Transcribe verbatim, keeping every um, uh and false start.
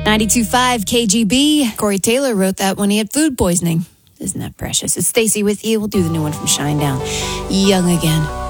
ninety-two point five K G B. Corey Taylor wrote that when he had food poisoning. Isn't that precious? It's Stacey with you. We'll do the new one from Shinedown. Young Again.